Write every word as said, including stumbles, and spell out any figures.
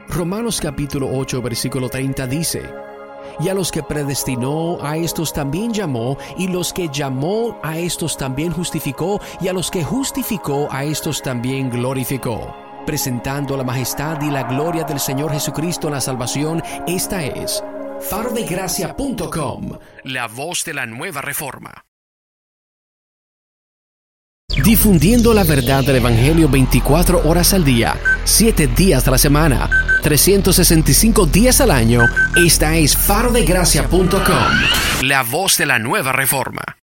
Romanos capítulo ocho, versículo treinta dice: y a los que predestinó, a estos también llamó, y los que llamó, a estos también justificó, y a los que justificó, a estos también glorificó. Presentando la majestad y la gloria del Señor Jesucristo en la salvación, esta es faro de gracia punto com, la voz de la nueva reforma. Difundiendo la verdad del Evangelio veinticuatro horas al día, siete días a la semana, trescientos sesenta y cinco días al año. Esta es faro de gracia punto com, la voz de la nueva reforma.